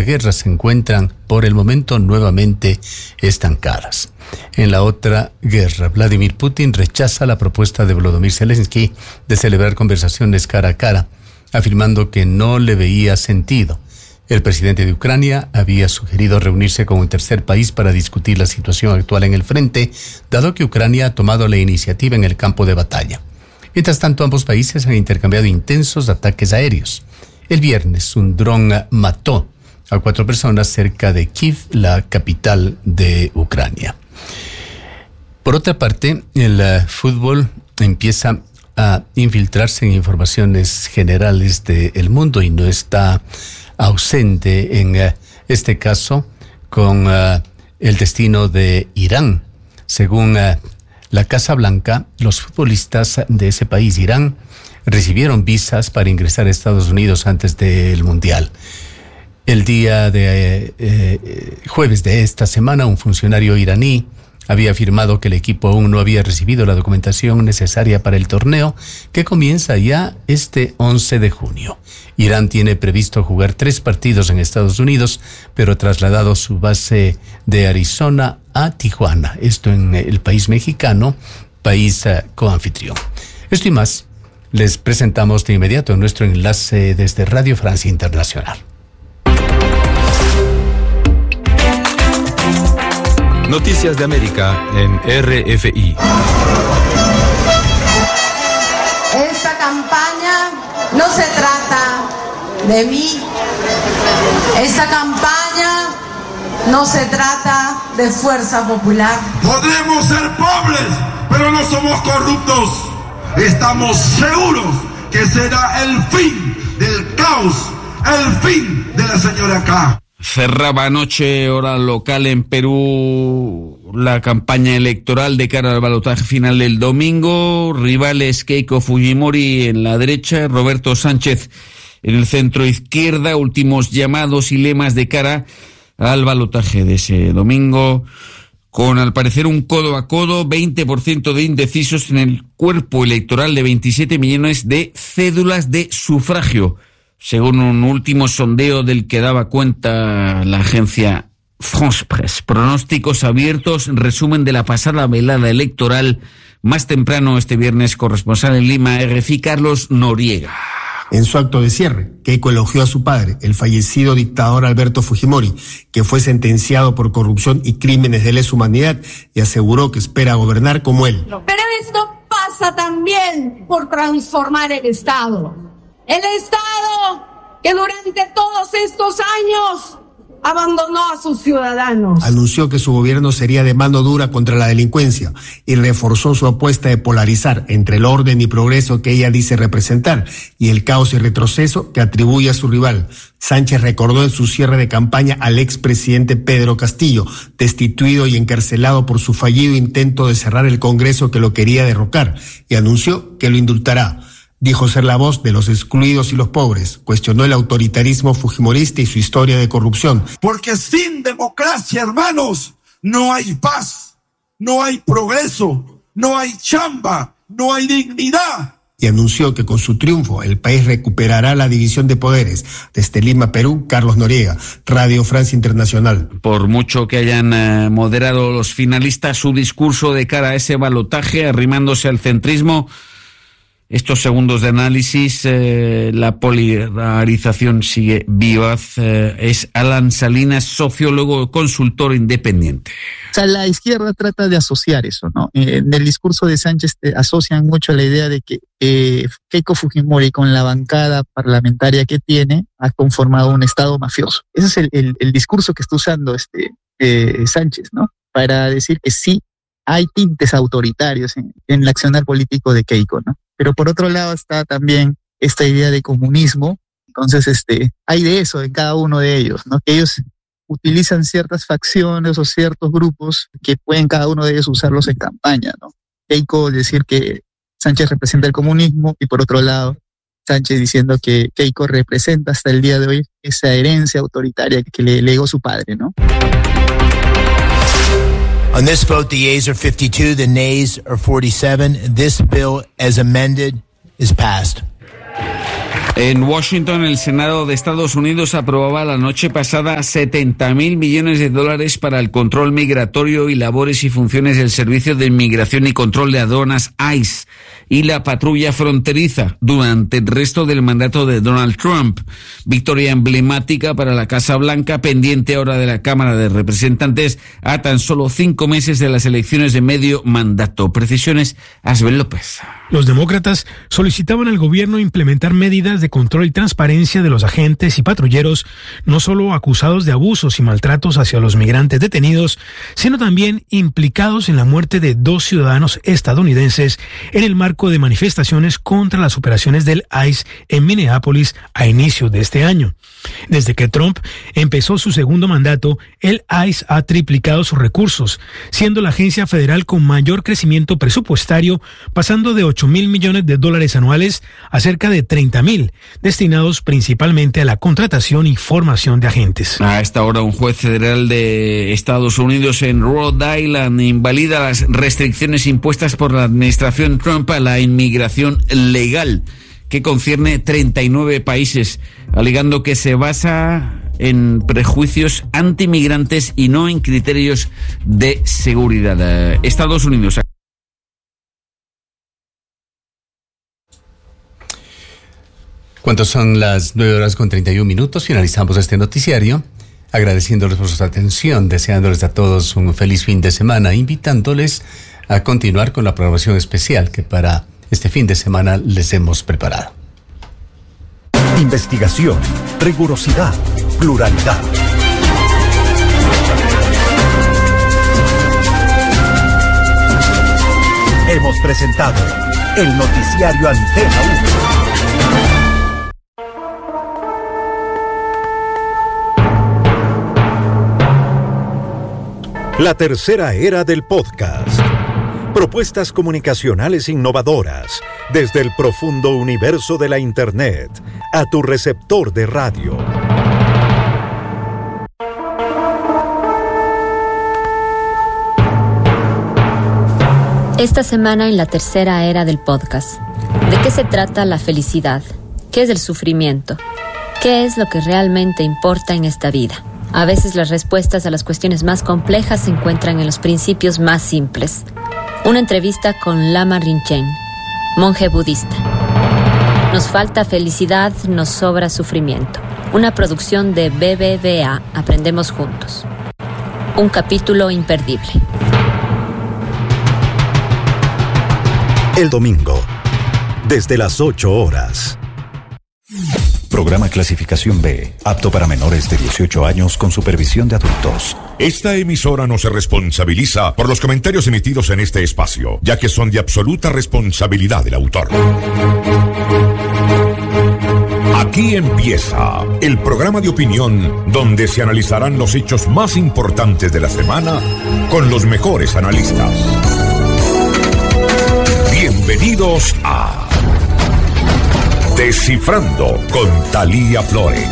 guerra se encuentran por el momento nuevamente estancadas. En la otra guerra, Vladimir Putin rechaza la propuesta de Volodymyr Zelensky de celebrar conversaciones cara a cara, afirmando que no le veía sentido. El presidente de Ucrania había sugerido reunirse con un tercer país para discutir la situación actual en el frente, dado que Ucrania ha tomado la iniciativa en el campo de batalla. Mientras tanto, ambos países han intercambiado intensos ataques aéreos. El viernes, un dron mató a 4 personas cerca de Kiev, la capital de Ucrania. Por otra parte, el fútbol empieza a infiltrarse en informaciones generales del mundo y no está ausente en este caso con el destino de Irán. Según la Casa Blanca, los futbolistas de ese país, Irán, recibieron visas para ingresar a Estados Unidos antes del Mundial. El día de jueves de esta semana, un funcionario iraní había afirmado que el equipo aún no había recibido la documentación necesaria para el torneo, que comienza ya este 11 de junio. Irán tiene previsto jugar 3 partidos en Estados Unidos, pero ha trasladado su base de Arizona a Tijuana, esto en el país mexicano, país coanfitrión. Esto y más les presentamos de inmediato en nuestro enlace desde Radio Francia Internacional. Noticias de América en RFI. Esta campaña no se trata de mí. Esta campaña no se trata de Fuerza Popular. Podremos ser pobres, pero no somos corruptos. Estamos seguros que será el fin del caos, el fin de la señora K. Cerraba anoche, hora local en Perú, la campaña electoral de cara al balotaje final del domingo. Rivales Keiko Fujimori en la derecha, Roberto Sánchez en el centro izquierda. Últimos llamados y lemas de cara al balotaje de ese domingo, con al parecer un codo a codo, 20% de indecisos en el cuerpo electoral de 27 millones de cédulas de sufragio, según un último sondeo del que daba cuenta la agencia France Press. Pronósticos abiertos, resumen de la pasada velada electoral. Más temprano este viernes, corresponsal en Lima, RFI, Carlos Noriega. En su acto de cierre, Keiko elogió a su padre, el fallecido dictador Alberto Fujimori, que fue sentenciado por corrupción y crímenes de lesa humanidad, y aseguró que espera gobernar como él. Pero esto pasa también por transformar el Estado. El Estado que durante todos estos años abandonó a sus ciudadanos. Anunció que su gobierno sería de mano dura contra la delincuencia y reforzó su apuesta de polarizar entre el orden y progreso que ella dice representar y el caos y retroceso que atribuye a su rival. Sánchez recordó en su cierre de campaña al expresidente Pedro Castillo, destituido y encarcelado por su fallido intento de cerrar el Congreso que lo quería derrocar, y anunció que lo indultará. Dijo ser la voz de los excluidos y los pobres. Cuestionó el autoritarismo fujimorista y su historia de corrupción. Porque sin democracia, hermanos, no hay paz, no hay progreso, no hay chamba, no hay dignidad. Y anunció que con su triunfo el país recuperará la división de poderes. Desde Lima, Perú, Carlos Noriega, Radio Francia Internacional. Por mucho que hayan moderado los finalistas su discurso de cara a ese balotaje, arrimándose al centrismo, estos segundos de análisis, la polarización sigue vivaz. Es Alan Salinas, sociólogo, consultor independiente. O sea, la izquierda trata de asociar eso, ¿no? En el discurso de Sánchez asocian mucho la idea de que Keiko Fujimori, con la bancada parlamentaria que tiene, ha conformado un Estado mafioso. Ese es el discurso que está usando Sánchez, ¿no? Para decir que sí hay tintes autoritarios en el accionar político de Keiko, ¿no? Pero por otro lado está también esta idea de comunismo. Entonces, hay de eso en cada uno de ellos, ¿no? Que ellos utilizan ciertas facciones o ciertos grupos que pueden cada uno de ellos usarlos en campaña, ¿no? Keiko decir que Sánchez representa el comunismo y por otro lado Sánchez diciendo que Keiko representa hasta el día de hoy esa herencia autoritaria que le legó su padre, ¿no? On this vote, the yeas are 52, the nays are 47. This bill, as amended, is passed. En Washington, el Senado de Estados Unidos aprobaba la noche pasada $70.000 millones para el control migratorio y labores y funciones del Servicio de Inmigración y Control de Aduanas ICE y la patrulla fronteriza durante el resto del mandato de Donald Trump. Victoria emblemática para la Casa Blanca, pendiente ahora de la Cámara de Representantes a tan solo 5 meses de las elecciones de medio mandato. Precisiones, Asbel López. Los demócratas solicitaban al gobierno implementar medidas de control y transparencia de los agentes y patrulleros, no solo acusados de abusos y maltratos hacia los migrantes detenidos, sino también implicados en la muerte de 2 ciudadanos estadounidenses en el marco de manifestaciones contra las operaciones del ICE en Minneapolis a inicios de este año. Desde que Trump empezó su segundo mandato, el ICE ha triplicado sus recursos, siendo la agencia federal con mayor crecimiento presupuestario, pasando de $8.000 millones anuales a cerca de $30.000, destinados principalmente a la contratación y formación de agentes. A esta hora, un juez federal de Estados Unidos en Rhode Island invalida las restricciones impuestas por la administración Trump a la inmigración legal, que concierne 39 países, alegando que se basa en prejuicios antimigrantes y no en criterios de seguridad. Estados Unidos. ¿Cuántos son las 9:31? Finalizamos este noticiario, agradeciéndoles por su atención, deseándoles a todos un feliz fin de semana, invitándoles a continuar con la programación especial que para este fin de semana les hemos preparado. Investigación, rigurosidad, pluralidad. Hemos presentado el noticiario Antena 1. La tercera era del podcast. Propuestas comunicacionales innovadoras desde el profundo universo de la Internet a tu receptor de radio. Esta semana en la tercera era del podcast. ¿De qué se trata la felicidad? ¿Qué es el sufrimiento? ¿Qué es lo que realmente importa en esta vida? A veces las respuestas a las cuestiones más complejas se encuentran en los principios más simples. Una entrevista con Lama Rinchen, monje budista. Nos falta felicidad, nos sobra sufrimiento. Una producción de BBVA, Aprendemos Juntos. Un capítulo imperdible. El domingo, desde las 8 horas. Programa clasificación B, apto para menores de 18 años con supervisión de adultos. Esta emisora no se responsabiliza por los comentarios emitidos en este espacio, ya que son de absoluta responsabilidad del autor. Aquí empieza el programa de opinión donde se analizarán los hechos más importantes de la semana con los mejores analistas. Bienvenidos a Descifrando con Thalía Flores.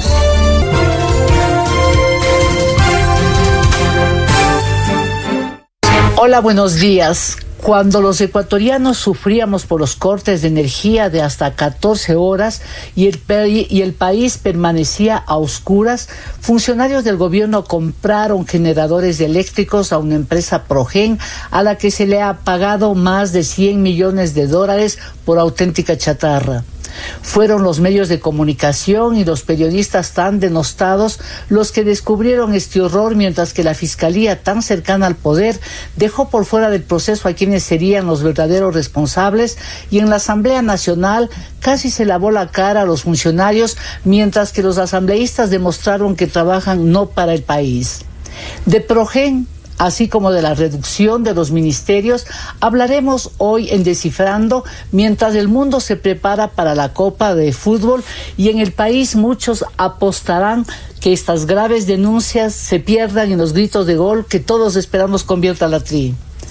Hola, buenos días. Cuando los ecuatorianos sufríamos por los cortes de energía de hasta 14 horas y el país permanecía a oscuras, funcionarios del gobierno compraron generadores eléctricos a una empresa Progen, a la que se le ha pagado más de $100 millones por auténtica chatarra. Fueron los medios de comunicación y los periodistas tan denostados los que descubrieron este horror, mientras que la fiscalía tan cercana al poder dejó por fuera del proceso a quienes serían los verdaderos responsables, y en la Asamblea Nacional casi se lavó la cara a los funcionarios, mientras que los asambleístas demostraron que trabajan no para el país. De Progen, así como de la reducción de los ministerios, hablaremos hoy en Descifrando, mientras el mundo se prepara para la Copa de Fútbol y en el país muchos apostarán que estas graves denuncias se pierdan en los gritos de gol que todos esperamos convierta la Tri.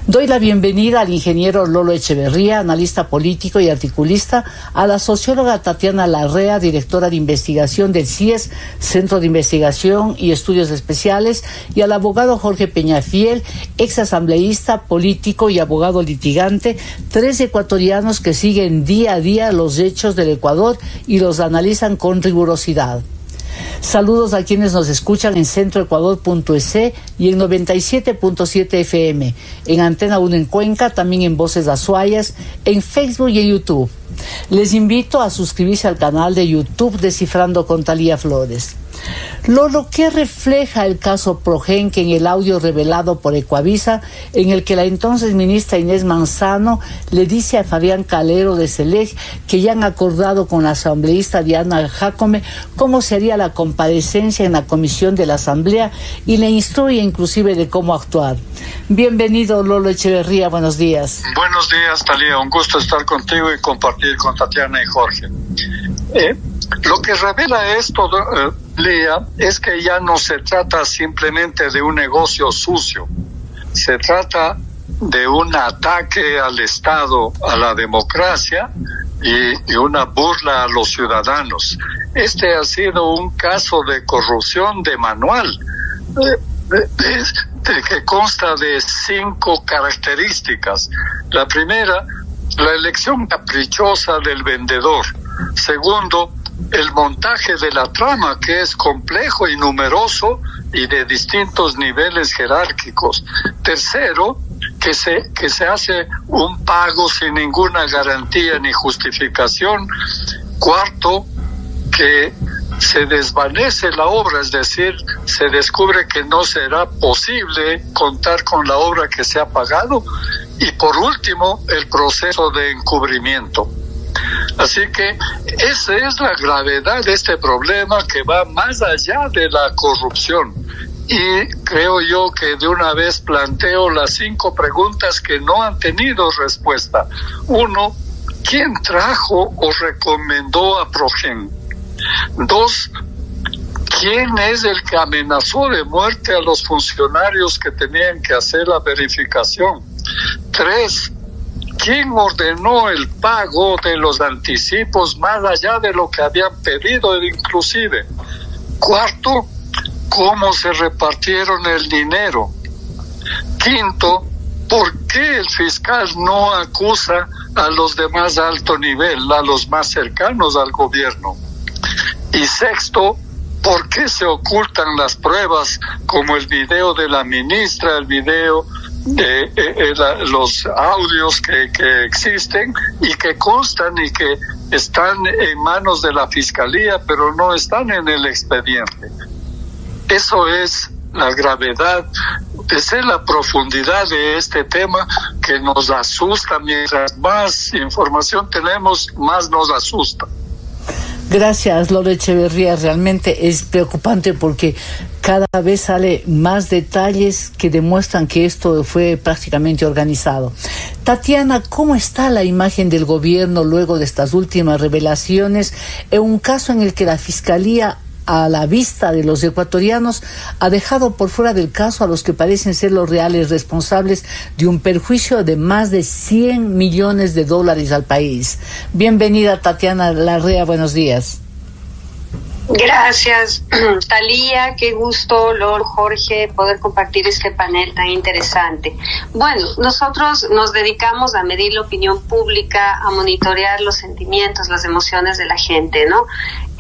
Doy la bienvenida al ingeniero Lolo Echeverría, analista político y articulista, a la socióloga Tatiana Larrea, directora de investigación del CIES, Centro de Investigación y Estudios Especiales, y al abogado Jorge Peñafiel, ex asambleísta, político y abogado litigante, 3 ecuatorianos que siguen día a día los hechos del Ecuador y los analizan con rigurosidad. Saludos a quienes nos escuchan en centroecuador.es y en 97.7 FM, en Antena 1 en Cuenca, también en Voces Azuayas, en Facebook y en YouTube. Les invito a suscribirse al canal de YouTube Descifrando con Talía Flores. Lolo, ¿qué refleja el caso Progenque en el audio revelado por Ecuavisa, en el que la entonces ministra Inés Manzano le dice a Fabián Calero de SELEC que ya han acordado con la asambleísta Diana Jacome cómo sería la comparecencia en la comisión de la asamblea y le instruye inclusive de cómo actuar? Bienvenido, Lolo Echeverría, buenos días. Buenos días, Talía, un gusto estar contigo y compartir con Tatiana y Jorge. Lo que revela esto, Lía, es que ya no se trata simplemente de un negocio sucio, se trata de un ataque al Estado, a la democracia y una burla a los ciudadanos. Este ha sido un caso de corrupción de manual, que consta de 5 características. La primera, la elección caprichosa del vendedor. Segundo, el montaje de la trama, que es complejo y numeroso y de distintos niveles jerárquicos. Tercero, que se hace un pago sin ninguna garantía ni justificación. Cuarto, que se desvanece la obra, es decir, se descubre que no será posible contar con la obra que se ha pagado. Y por último, el proceso de encubrimiento. Así que esa es la gravedad de este problema, que va más allá de la corrupción. Y creo yo que de una vez planteo las 5 preguntas que no han tenido respuesta. 1, ¿quién trajo o recomendó a Progen? 2, ¿quién es el que amenazó de muerte a los funcionarios que tenían que hacer la verificación? 3, ¿quién ordenó el pago de los anticipos más allá de lo que habían pedido inclusive? 4, ¿cómo se repartieron el dinero? 5, ¿por qué el fiscal no acusa a los de más alto nivel, a los más cercanos al gobierno? Y 6, ¿por qué se ocultan las pruebas, como el video de la ministra, el video de los audios que existen y que constan y que están en manos de la fiscalía, pero no están en el expediente? Eso es la gravedad, esa es la profundidad de este tema, que nos asusta. Mientras más información tenemos, más nos asusta. Gracias, Lolo Echeverría. Realmente es preocupante porque cada vez sale más detalles que demuestran que esto fue prácticamente organizado. Tatiana, ¿cómo está la imagen del gobierno luego de estas últimas revelaciones en un caso en el que la Fiscalía, a la vista de los ecuatorianos, ha dejado por fuera del caso a los que parecen ser los reales responsables de un perjuicio de más de $100 millones al país? Bienvenida, Tatiana Larrea, buenos días. Gracias, Talía, qué gusto, Lord Jorge, poder compartir este panel tan interesante. Bueno, nosotros nos dedicamos a medir la opinión pública, a monitorear los sentimientos, las emociones de la gente, ¿no?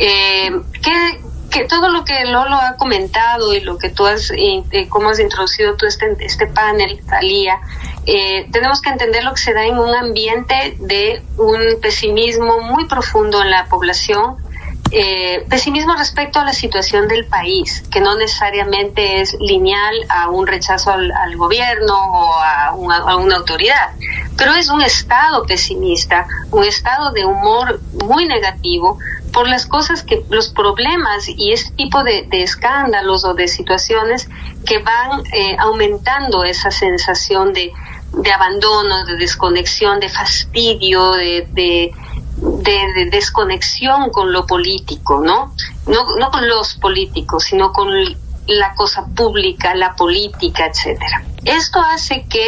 Que todo lo que Lolo ha comentado y lo que tú has, cómo has introducido tú este panel, Talía, tenemos que entender lo que se da en un ambiente de un pesimismo muy profundo en la población, pesimismo respecto a la situación del país, que no necesariamente es lineal a un rechazo al gobierno o a una autoridad, pero es un estado pesimista, un estado de humor muy negativo por las cosas los problemas y ese tipo de escándalos o de situaciones que van aumentando esa sensación de abandono, de desconexión, de fastidio, de desconexión con lo político, ¿no? No con los políticos, sino con la cosa pública, la política, etcétera. Esto hace que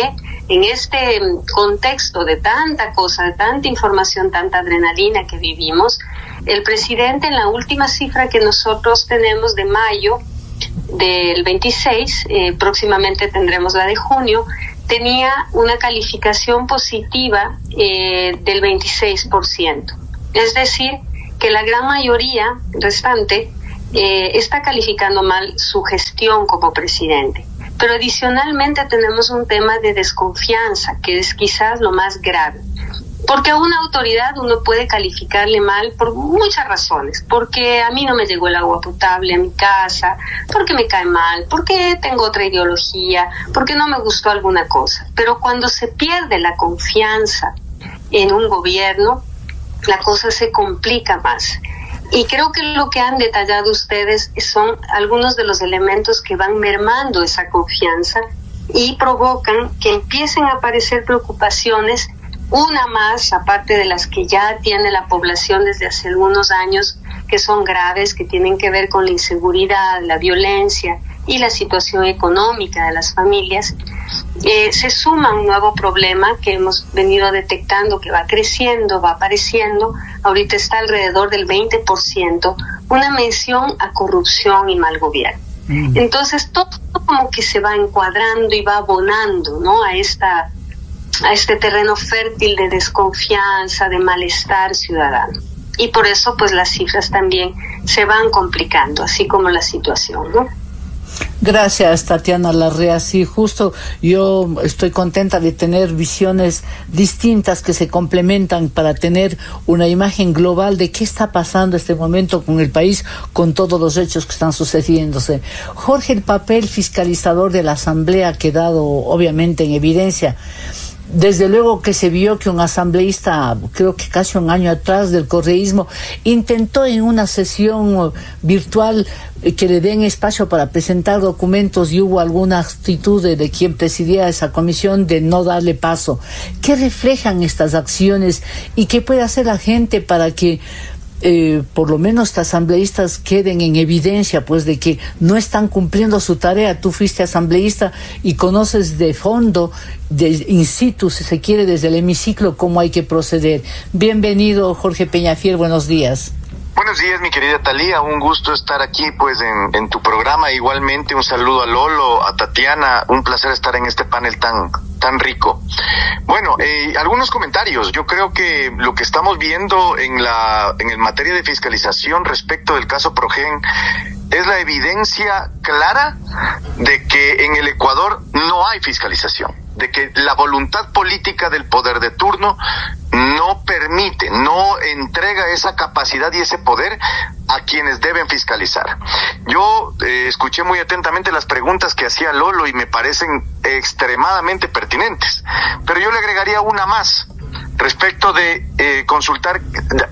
en este contexto de tanta cosa, de tanta información, tanta adrenalina que vivimos, el presidente, en la última cifra que nosotros tenemos de mayo del 26, próximamente tendremos la de junio, tenía una calificación positiva del 26%. Es decir, que la gran mayoría restante está calificando mal su gestión como presidente. Pero adicionalmente tenemos un tema de desconfianza, que es quizás lo más grave. Porque a una autoridad uno puede calificarle mal por muchas razones. Porque a mí no me llegó el agua potable a mi casa, porque me cae mal, porque tengo otra ideología, porque no me gustó alguna cosa. Pero cuando se pierde la confianza en un gobierno, la cosa se complica más. Y creo que lo que han detallado ustedes son algunos de los elementos que van mermando esa confianza y provocan que empiecen a aparecer preocupaciones, una más, aparte de las que ya tiene la población desde hace algunos años, que son graves, que tienen que ver con la inseguridad, la violencia y la situación económica de las familias. Se suma un nuevo problema que hemos venido detectando, que va creciendo, va apareciendo. Ahorita está alrededor del 20%, una mención a corrupción y mal gobierno. Entonces todo como que se va encuadrando y va abonando, ¿no?, a este terreno fértil de desconfianza, de malestar ciudadano. Y por eso pues las cifras también se van complicando, así como la situación, ¿no? Gracias, Tatiana Larrea. Sí, justo yo estoy contenta de tener visiones distintas que se complementan para tener una imagen global de qué está pasando en este momento con el país, con todos los hechos que están sucediéndose. Jorge, el papel fiscalizador de la Asamblea ha quedado obviamente en evidencia. Desde luego que se vio que un asambleísta, creo que casi un año atrás, del correísmo, intentó en una sesión virtual que le den espacio para presentar documentos y hubo alguna actitud de quien presidía esa comisión de no darle paso. ¿Qué reflejan estas acciones y qué puede hacer la gente para que por lo menos los asambleístas queden en evidencia, pues, de que no están cumpliendo su tarea? Tú fuiste asambleísta y conoces de fondo, de in situ, si se quiere, desde el hemiciclo, cómo hay que proceder. Bienvenido, Jorge Peñafiel, buenos días. Buenos días, mi querida Talía, un gusto estar aquí pues en tu programa. Igualmente un saludo a Lolo, a Tatiana, un placer estar en este panel tan rico. Bueno, algunos comentarios. Yo creo que lo que estamos viendo en el materia de fiscalización respecto del caso Progen es la evidencia clara de que en el Ecuador no hay fiscalización, de que la voluntad política del poder de turno no permite, no entrega esa capacidad y ese poder a quienes deben fiscalizar. Yo escuché muy atentamente las preguntas que hacía Lolo y me parecen extremadamente pertinentes, pero yo le agregaría una más respecto de consultar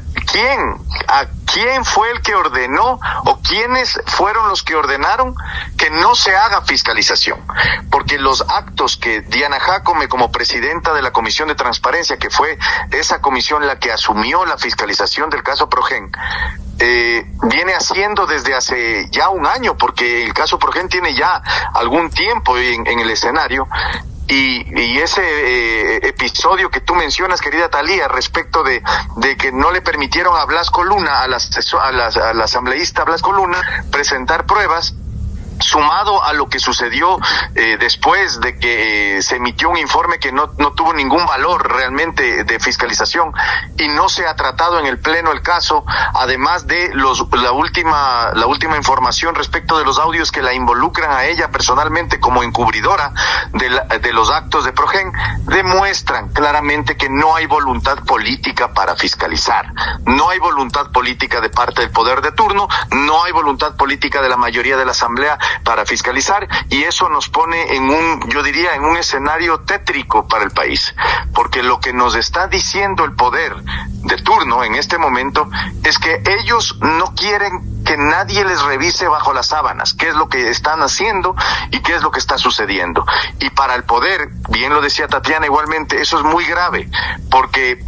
a quién fue el que ordenó o quiénes fueron los que ordenaron que no se haga fiscalización, porque los actos que Diana Jácome, como presidenta de la Comisión de Transparencia, que fue esa comisión la que asumió la fiscalización del caso Progen, viene haciendo desde hace ya un año, porque el caso Progen tiene ya algún tiempo en el escenario. Y ese episodio que tú mencionas, querida Talía, respecto de que no le permitieron a Blas Coluna, a la asambleísta Blas Coluna, presentar pruebas, sumado a lo que sucedió después de que se emitió un informe que no tuvo ningún valor realmente de fiscalización y no se ha tratado en el pleno el caso, además de la última información respecto de los audios que la involucran a ella personalmente como encubridora de los actos de Progen, demuestran claramente que no hay voluntad política para fiscalizar, no hay voluntad política de parte del poder de turno, no hay voluntad política de la mayoría de la Asamblea para fiscalizar, y eso nos pone en un escenario tétrico para el país, porque lo que nos está diciendo el poder de turno en este momento es que ellos no quieren que nadie les revise bajo las sábanas qué es lo que están haciendo y qué es lo que está sucediendo. Y para el poder, bien lo decía Tatiana igualmente, eso es muy grave, porque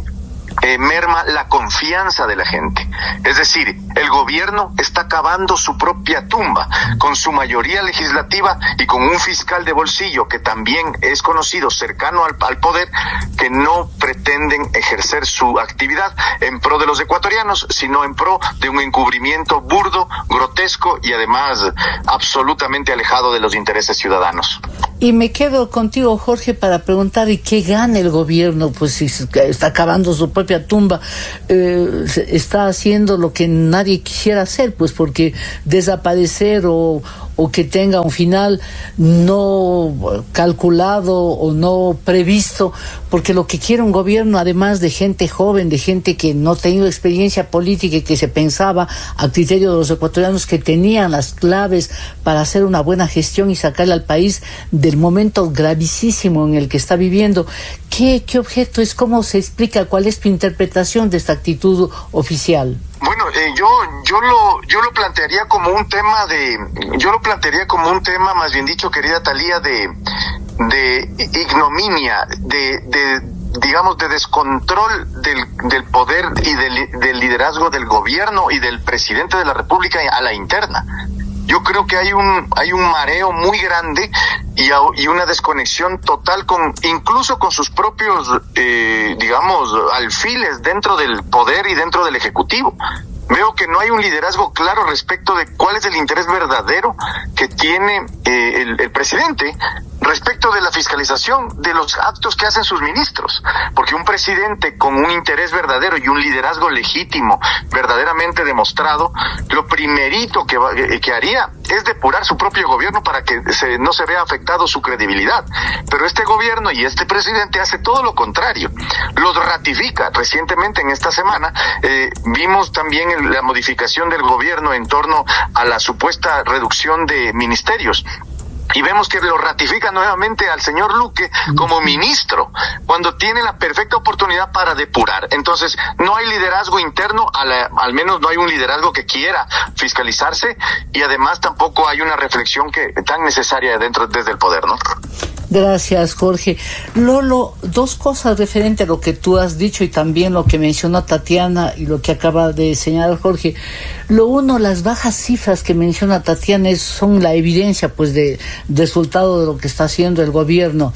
merma la confianza de la gente. Es decir, el gobierno está cavando su propia tumba con su mayoría legislativa y con un fiscal de bolsillo que también es conocido cercano al poder, que no pretenden ejercer su actividad en pro de los ecuatorianos, sino en pro de un encubrimiento burdo, grotesco y además absolutamente alejado de los intereses ciudadanos. Y me quedo contigo, Jorge, para preguntar, ¿y qué gana el gobierno? Pues si está cavando su propia tumba, está haciendo lo que nadie quisiera hacer, pues porque desaparecer o que tenga un final no calculado o no previsto, porque lo que quiere un gobierno, además de gente joven, de gente que no ha tenido experiencia política y que se pensaba a criterio de los ecuatorianos que tenían las claves para hacer una buena gestión y sacarle al país del momento gravísimo en el que está viviendo. ¿Qué objeto es? ¿Cómo se explica? ¿Cuál es tu interpretación de esta actitud oficial? Bueno, yo lo plantearía como un tema más bien dicho, querida Thalía, de ignominia, digamos, de descontrol del poder y del liderazgo del gobierno y del presidente de la República a la interna. Yo creo que hay un mareo muy grande y una desconexión total incluso con sus propios, digamos, alfiles dentro del poder y dentro del Ejecutivo. Veo que no hay un liderazgo claro respecto de cuál es el interés verdadero que tiene el presidente respecto de la fiscalización de los actos que hacen sus ministros. Porque un presidente con un interés verdadero y un liderazgo legítimo, verdaderamente demostrado, lo primerito que haría es depurar su propio gobierno para que no se vea afectado su credibilidad. Pero este gobierno y este presidente hace todo lo contrario. Los ratifica. Recientemente, en esta semana, vimos también la modificación del gobierno en torno a la supuesta reducción de ministerios. Y vemos que lo ratifica nuevamente al señor Luque como ministro, cuando tiene la perfecta oportunidad para depurar. Entonces, no hay liderazgo interno, al menos no hay un liderazgo que quiera fiscalizarse, y además tampoco hay una reflexión tan necesaria desde el poder, ¿no? Gracias, Jorge. Lolo, dos cosas referente a lo que tú has dicho y también lo que mencionó Tatiana y lo que acaba de señalar Jorge. Lo uno, las bajas cifras que menciona Tatiana son la evidencia, pues, de resultado de lo que está haciendo el gobierno.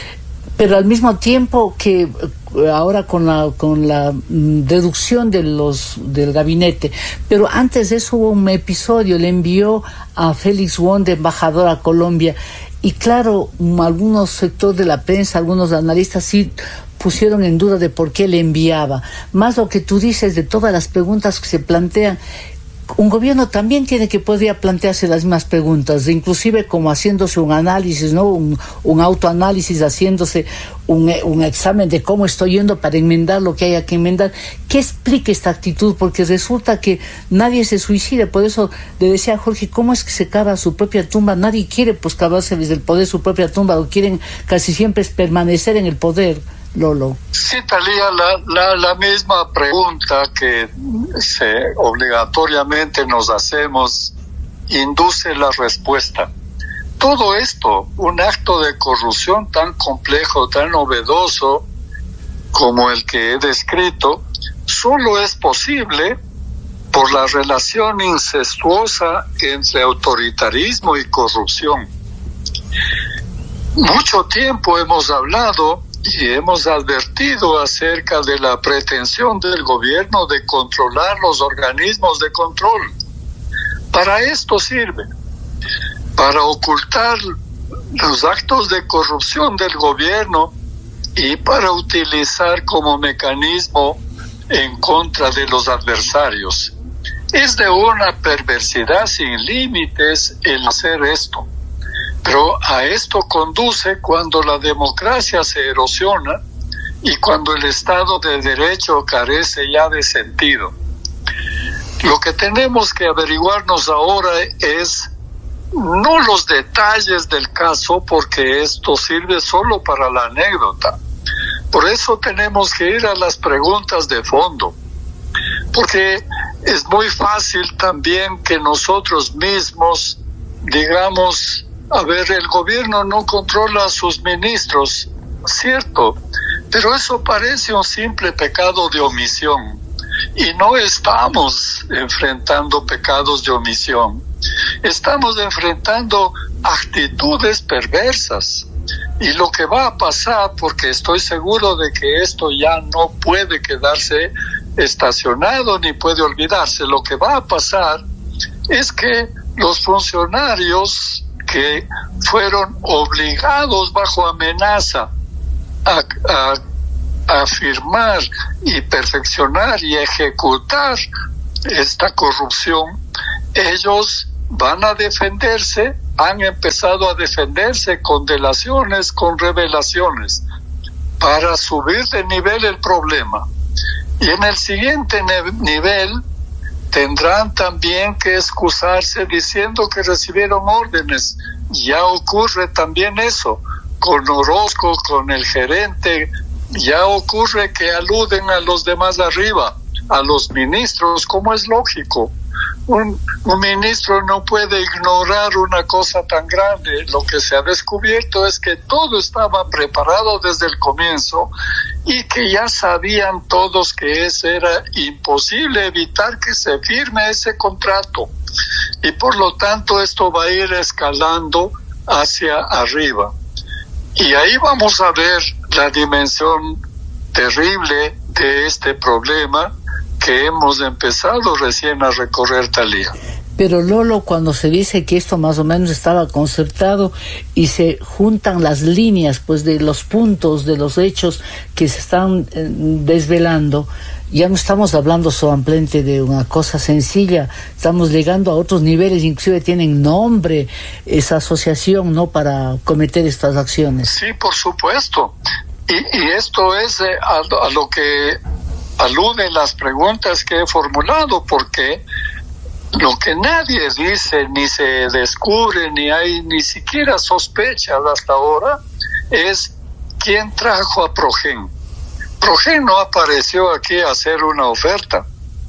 Pero al mismo tiempo que ahora con la deducción del gabinete, pero antes de eso hubo un episodio, le envió a Félix Wong de embajador a Colombia. Y claro, algunos sectores de la prensa, algunos analistas sí pusieron en duda de por qué le enviaba. Más lo que tú dices de todas las preguntas que se plantean, un gobierno también podría plantearse las mismas preguntas, inclusive como haciéndose un análisis, ¿no? Un autoanálisis, haciéndose un examen de cómo estoy yendo para enmendar lo que haya que enmendar. ¿Qué explica esta actitud? Porque resulta que nadie se suicida. Por eso le decía a Jorge, ¿cómo es que se cava su propia tumba? Nadie quiere pues cavarse desde el poder su propia tumba, lo quieren casi siempre es permanecer en el poder. Lolo. Sí, Thalía, la misma pregunta que obligatoriamente nos hacemos induce la respuesta. Todo esto, un acto de corrupción tan complejo, tan novedoso como el que he descrito, solo es posible por la relación incestuosa entre autoritarismo y corrupción. Mucho tiempo hemos hablado y hemos advertido acerca de la pretensión del gobierno de controlar los organismos de control. Para esto sirve, para ocultar los actos de corrupción del gobierno y para utilizar como mecanismo en contra de los adversarios. Es de una perversidad sin límites el hacer esto. Pero a esto conduce cuando la democracia se erosiona y cuando el Estado de Derecho carece ya de sentido. Lo que tenemos que averiguarnos ahora es no los detalles del caso, porque esto sirve solo para la anécdota. Por eso tenemos que ir a las preguntas de fondo, porque es muy fácil también que nosotros mismos digamos, a ver, el gobierno no controla a sus ministros, cierto, Pero eso parece un simple pecado de omisión. Y no estamos enfrentando pecados de omisión. Estamos enfrentando actitudes perversas. Y lo que va a pasar, porque estoy seguro de que esto ya no puede quedarse estacionado ni puede olvidarse, lo que va a pasar es que los funcionarios que fueron obligados bajo amenaza a firmar y perfeccionar y ejecutar esta corrupción, ellos van a defenderse, han empezado a defenderse con delaciones, con revelaciones, para subir de nivel el problema. Y en el siguiente nivel tendrán también que excusarse diciendo que recibieron órdenes. Ya ocurre también eso, con Orozco, con el gerente, ya ocurre que aluden a los demás arriba, a los ministros, como es lógico. Un ministro no puede ignorar una cosa tan grande. Lo que se ha descubierto es que todo estaba preparado desde el comienzo y que ya sabían todos que era imposible evitar que se firme ese contrato. Y por lo tanto esto va a ir escalando hacia arriba. Y ahí vamos a ver la dimensión terrible de este problema que hemos empezado recién a recorrer, Thalía. Pero Lolo, cuando se dice que esto más o menos estaba concertado y se juntan las líneas pues de los puntos, de los hechos que se están desvelando, ya no estamos hablando solamente de una cosa sencilla, estamos llegando a otros niveles, inclusive tienen nombre esa asociación, ¿no?, para cometer estas acciones. Sí, por supuesto. Y esto es a lo que aluden las preguntas que he formulado, porque lo que nadie dice, ni se descubre, ni hay ni siquiera sospechas hasta ahora, es quién trajo a Progen. Progen no apareció aquí a hacer una oferta.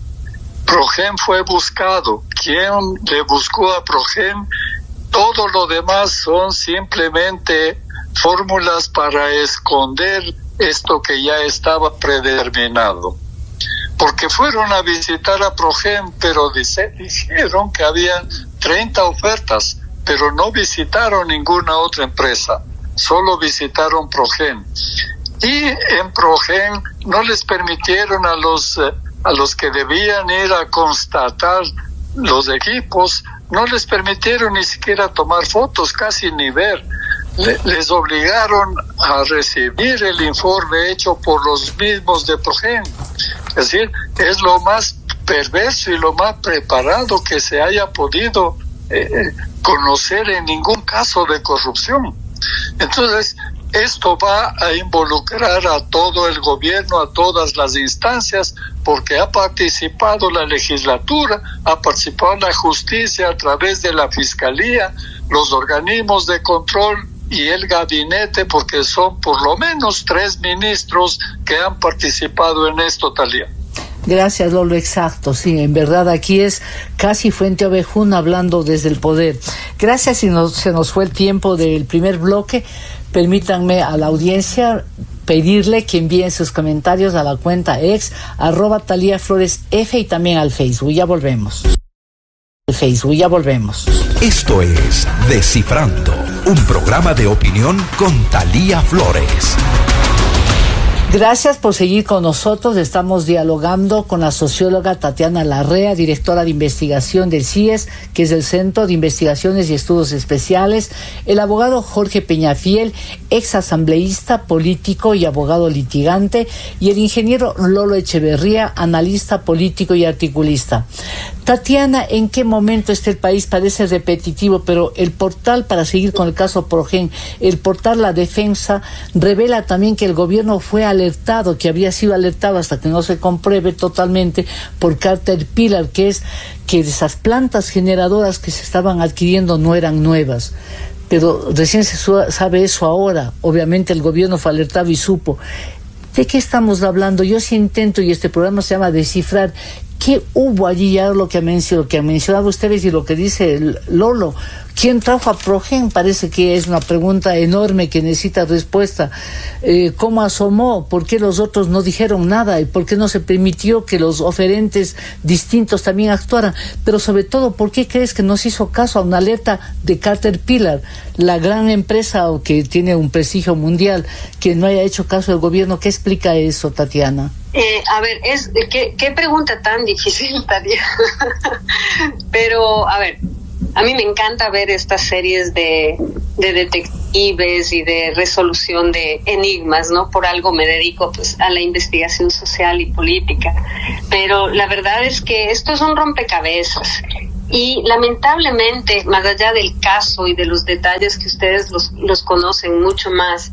Progen fue buscado. ¿Quién le buscó a Progen? Todo lo demás son simplemente fórmulas para esconder esto que ya estaba predeterminado. Porque fueron a visitar a Progen, pero dijeron que había 30 ofertas, pero no visitaron ninguna otra empresa, solo visitaron Progen. Y en Progen no les permitieron a los que debían ir a constatar los equipos, no les permitieron ni siquiera tomar fotos, casi ni ver. Les obligaron a recibir el informe hecho por los mismos de Progen. Es decir, es lo más perverso y lo más preparado que se haya podido conocer en ningún caso de corrupción. Entonces, esto va a involucrar a todo el gobierno, a todas las instancias, porque ha participado la legislatura, ha participado la justicia a través de la fiscalía, los organismos de control y el gabinete, porque son por lo menos 3 ministros que han participado en esto, Thalía. Gracias, Lolo, exacto, sí, en verdad aquí es casi Fuente Ovejuna hablando desde el poder. Gracias, y se nos fue el tiempo del primer bloque. Permítanme a la audiencia pedirle que envíen sus comentarios a la cuenta @ThaliaFloresF y también al Facebook. Ya volvemos. Esto es Descifrando, un programa de opinión con Thalía Flores. Gracias por seguir con nosotros. Estamos dialogando con la socióloga Tatiana Larrea, directora de investigación del CIES, que es el Centro de Investigaciones y Estudios Especiales, el abogado Jorge Peñafiel, ex asambleísta, político y abogado litigante, y el ingeniero Lolo Echeverría, analista político y articulista. Tatiana, ¿en qué momento está el país? Parece repetitivo, pero el portal, para seguir con el caso Progen, el portal La Defensa revela también que el gobierno fue alertado, que había sido alertado hasta que no se compruebe totalmente por Caterpillar, que es que esas plantas generadoras que se estaban adquiriendo no eran nuevas. Pero recién se sabe eso ahora. Obviamente el gobierno fue alertado y supo. ¿De qué estamos hablando? Yo sí intento, y este programa se llama Descifrar, ¿Qué hubo allí? Ya lo que han mencionado ustedes y lo que dice Lolo. ¿Quién trajo a Progen? Parece que es una pregunta enorme que necesita respuesta. ¿Cómo asomó? ¿Por qué los otros no dijeron nada? ¿Y por qué no se permitió que los oferentes distintos también actuaran? Pero sobre todo, ¿por qué crees que no se hizo caso a una alerta de Caterpillar, la gran empresa que tiene un prestigio mundial, que no haya hecho caso del gobierno? ¿Qué explica eso, Tatiana? A ver, ¿qué pregunta tan difícil, Tatiana? Pero, a ver, a mí me encanta ver estas series de detectives y de resolución de enigmas, ¿no? Por algo me dedico pues a la investigación social y política. Pero la verdad es que esto es un rompecabezas. Y lamentablemente, más allá del caso y de los detalles que ustedes los conocen mucho más,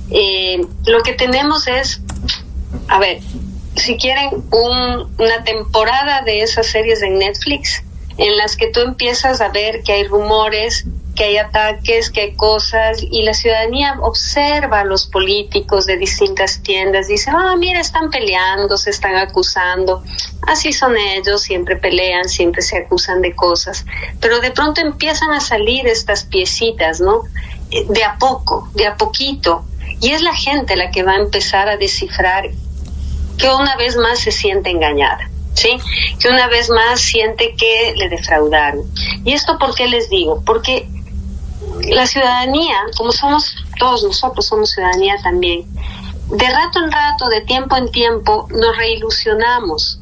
lo que tenemos es, a ver, si quieren una temporada de esas series en Netflix en las que tú empiezas a ver que hay rumores, que hay ataques, que hay cosas, y la ciudadanía observa a los políticos de distintas tiendas, dice, mira, están peleando, se están acusando, así son ellos, siempre pelean, siempre se acusan de cosas, pero de pronto empiezan a salir estas piecitas, ¿no? De a poco, de a poquito, y es la gente la que va a empezar a descifrar que una vez más se siente engañada, ¿sí? Que una vez más siente que le defraudaron. ¿Y esto por qué les digo? Porque la ciudadanía, como somos todos nosotros, somos ciudadanía también, de rato en rato, de tiempo en tiempo, nos reilusionamos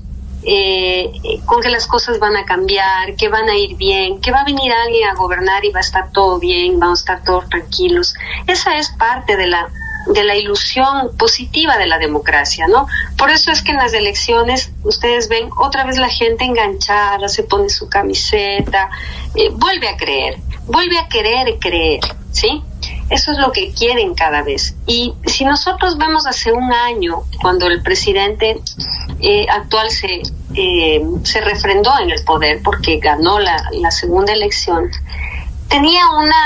con que las cosas van a cambiar, que van a ir bien, que va a venir alguien a gobernar y va a estar todo bien, vamos a estar todos tranquilos. Esa es parte de la ilusión positiva de la democracia, ¿no? Por eso es que en las elecciones ustedes ven otra vez la gente enganchada, se pone su camiseta, vuelve a querer creer, ¿sí? Eso es lo que quieren cada vez. Y si nosotros vemos hace un año, cuando el presidente actual se refrendó en el poder porque ganó la segunda elección, tenía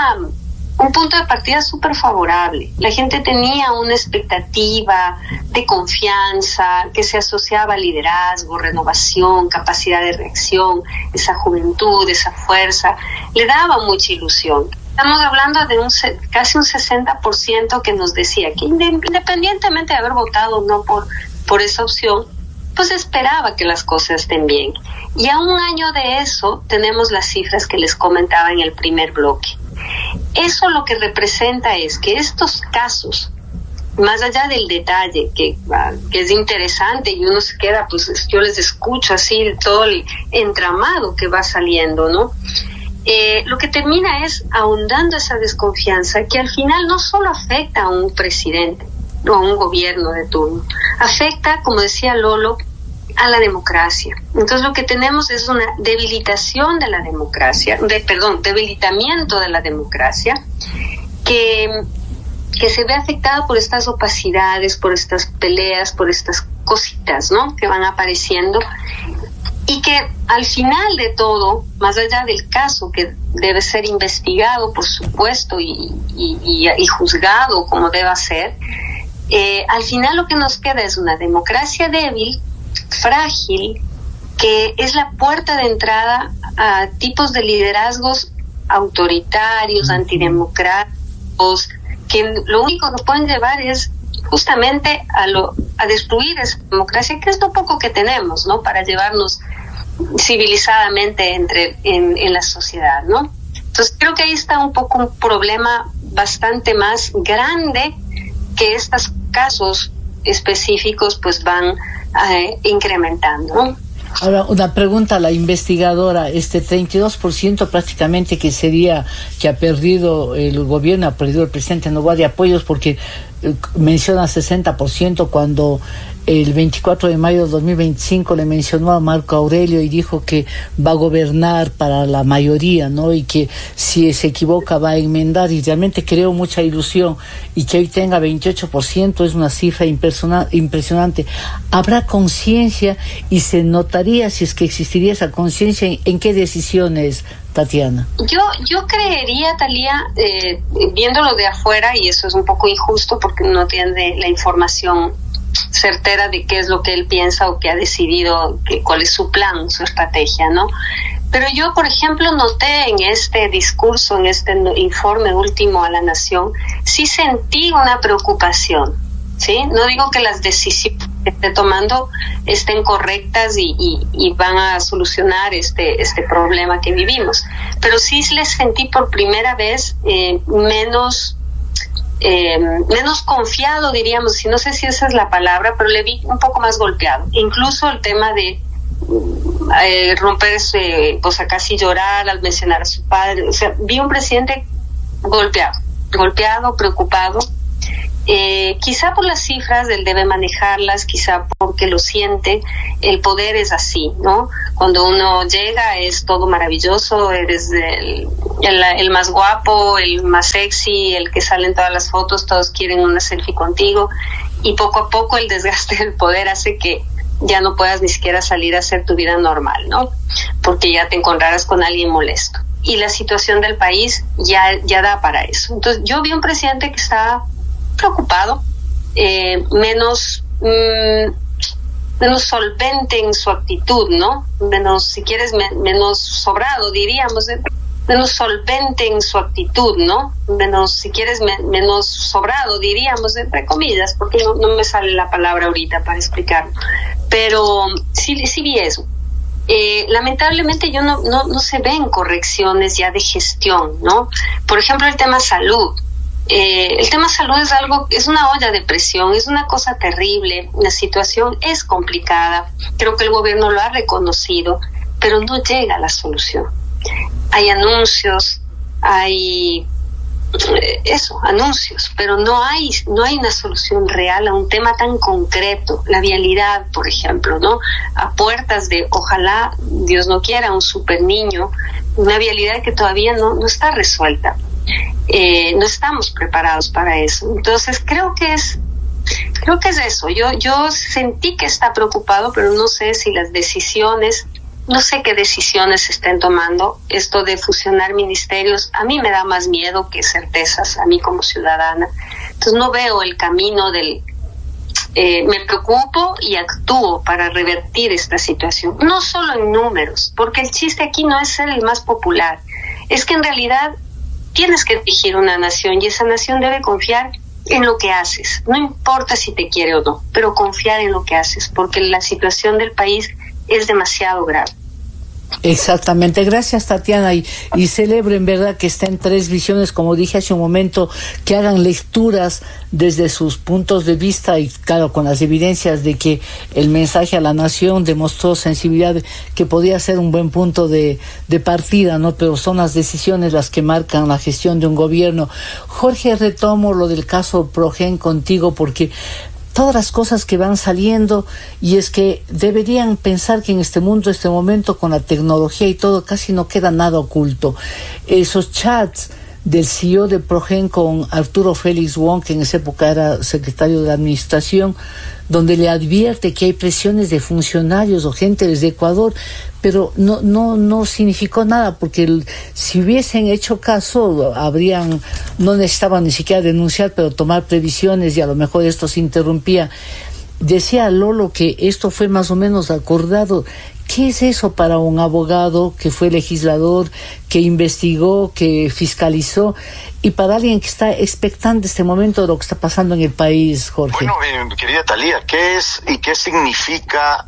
un punto de partida súper favorable. La gente tenía una expectativa de confianza que se asociaba a liderazgo, renovación, capacidad de reacción, esa juventud, esa fuerza, le daba mucha ilusión. Estamos hablando de casi un 60% que nos decía que independientemente de haber votado o no por esa opción, pues esperaba que las cosas estén bien. Y a un año de eso tenemos las cifras que les comentaba en el primer bloque. Eso lo que representa es que estos casos, más allá del detalle, que es interesante y uno se queda, pues yo les escucho así todo el entramado que va saliendo, ¿no? Lo que termina es ahondando esa desconfianza que al final no solo afecta a un presidente o a un gobierno de turno, afecta, como decía Lolo, a la democracia. Entonces lo que tenemos es una debilitación de la democracia, debilitamiento de la democracia que se ve afectada por estas opacidades, por estas peleas, por estas cositas, ¿no? Que van apareciendo y que al final de todo, más allá del caso que debe ser investigado, por supuesto, y juzgado como deba ser, al final lo que nos queda es una democracia débil, frágil, que es la puerta de entrada a tipos de liderazgos autoritarios, antidemocráticos, que lo único que pueden llevar es justamente a destruir esa democracia, que es lo poco que tenemos, ¿no? Para llevarnos civilizadamente en la sociedad, ¿no? Entonces creo que ahí está un poco un problema bastante más grande que estos casos específicos pues van incrementando, ¿no? Ahora, una pregunta a la investigadora, 32% prácticamente que ha perdido el gobierno, ha perdido el presidente Noboa de apoyos, porque menciona 60% cuando el 24 de mayo de 2025 le mencionó a Marco Aurelio y dijo que va a gobernar para la mayoría, ¿no? Y que si se equivoca va a enmendar, y realmente creó mucha ilusión, y que hoy tenga 28% es una cifra impresionante. ¿Habrá conciencia y se notaría, si es que existiría esa conciencia, en qué decisiones, Tatiana? Yo creería, Talía, viéndolo de afuera, y eso es un poco injusto porque no tiene la información certera de qué es lo que él piensa o que ha decidido, cuál es su plan, su estrategia, ¿no? Pero yo, por ejemplo, noté en este discurso, en este informe último a la Nación, sí sentí una preocupación, ¿sí? No digo que las decisiones que esté tomando estén correctas y van a solucionar este problema que vivimos, pero sí les sentí por primera vez menos confiado, diríamos, si no sé si esa es la palabra, pero le vi un poco más golpeado. Incluso el tema de romperse, o sea, casi llorar al mencionar a su padre. O sea, vi un presidente golpeado, preocupado. Quizá por las cifras, él debe manejarlas, quizá porque lo siente. El poder es así, ¿no? Cuando uno llega es todo maravilloso, eres el más guapo, el más sexy, el que sale en todas las fotos, todos quieren una selfie contigo, y poco a poco el desgaste del poder hace que ya no puedas ni siquiera salir a hacer tu vida normal, ¿no? Porque ya te encontrarás con alguien molesto. Y la situación del país ya da para eso. Entonces yo vi un presidente que está preocupado, menos solvente en su actitud, ¿no? Menos, si quieres, menos sobrado, diríamos, menos solvente en su actitud, ¿no? Menos, si quieres, menos sobrado, diríamos, entre comillas, porque no me sale la palabra ahorita para explicarlo. Pero sí vi eso. Lamentablemente no se ven correcciones ya de gestión, ¿no? Por ejemplo, el tema salud. El tema salud es una olla de presión, es una cosa terrible, la situación es complicada, creo que el gobierno lo ha reconocido, pero no llega a la solución. Hay anuncios, anuncios, pero no hay una solución real a un tema tan concreto, la vialidad, por ejemplo, ¿no? A puertas de, ojalá, Dios no quiera, un super niño, una vialidad que todavía no está resuelta. No estamos preparados para eso. Entonces creo que es eso. Yo sentí que está preocupado, pero no sé si las decisiones, no sé qué decisiones estén tomando. Esto de fusionar ministerios a mí me da más miedo que certezas, a mí como ciudadana. Entonces no veo el camino me preocupo y actúo para revertir esta situación, no solo en números, porque el chiste aquí no es ser el más popular, es que en realidad tienes que dirigir una nación y esa nación debe confiar en lo que haces. No importa si te quiere o no, pero confiar en lo que haces, porque la situación del país es demasiado grave. Exactamente, gracias Tatiana, y celebro en verdad que estén tres visiones, como dije hace un momento, que hagan lecturas desde sus puntos de vista y claro, con las evidencias de que el mensaje a la nación demostró sensibilidad, que podía ser un buen punto de partida, ¿no? Pero son las decisiones las que marcan la gestión de un gobierno. Jorge, retomo lo del caso Progen contigo, porque todas las cosas que van saliendo, y es que deberían pensar que en este mundo, este momento, con la tecnología y todo, casi no queda nada oculto. Esos chats del CEO de Progen con Arturo Félix Wong, que en esa época era secretario de la administración, donde le advierte que hay presiones de funcionarios o gente desde Ecuador, pero no significó nada, porque si hubiesen hecho caso, no necesitaban ni siquiera denunciar, pero tomar previsiones, y a lo mejor esto se interrumpía. Decía Lolo que esto fue más o menos acordado. ¿Qué es eso para un abogado que fue legislador, que investigó, que fiscalizó, y para alguien que está expectante este momento de lo que está pasando en el país, Jorge? Bueno, querida Talía, ¿qué es y qué significa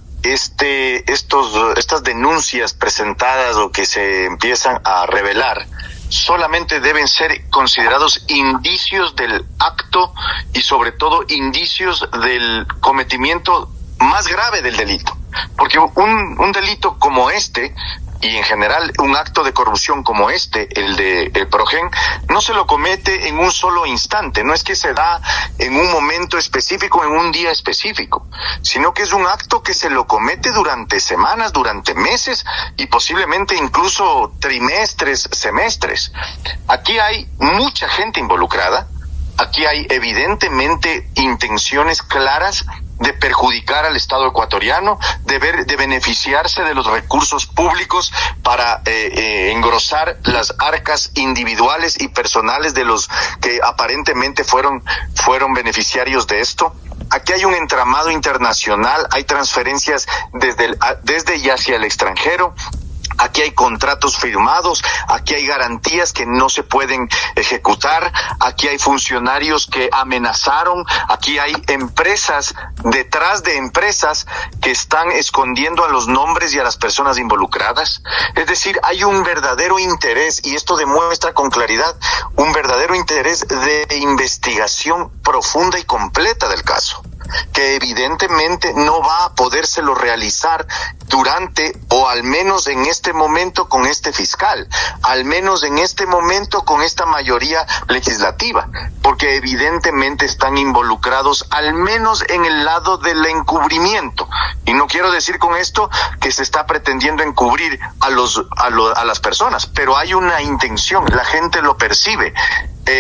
estas denuncias presentadas o que se empiezan a revelar? Solamente deben ser considerados indicios del acto y sobre todo indicios del cometimiento más grave del delito, porque un delito como este, y en general un acto de corrupción como el de Progen, no se lo comete en un solo instante, no es que se da en un momento específico, en un día específico, sino que es un acto que se lo comete durante semanas, durante meses y posiblemente incluso trimestres, semestres. Aquí hay mucha gente involucrada, aquí hay evidentemente intenciones claras de perjudicar al Estado ecuatoriano, de beneficiarse de los recursos públicos para engrosar las arcas individuales y personales de los que aparentemente fueron beneficiarios de esto. aquí hay un entramado internacional, hay transferencias desde y hacia el extranjero. Aquí hay contratos firmados, aquí hay garantías que no se pueden ejecutar, aquí hay funcionarios que amenazaron, aquí hay empresas detrás de empresas que están escondiendo a los nombres y a las personas involucradas. Es decir, hay un verdadero interés, y esto demuestra con claridad un verdadero interés de investigación profunda y completa del caso, que evidentemente no va a podérselo realizar durante, o al menos en este momento con este fiscal, al menos en este momento con esta mayoría legislativa, porque evidentemente están involucrados al menos en el lado del encubrimiento. Y no quiero decir con esto que se está pretendiendo encubrir a las personas, pero hay una intención, la gente lo percibe.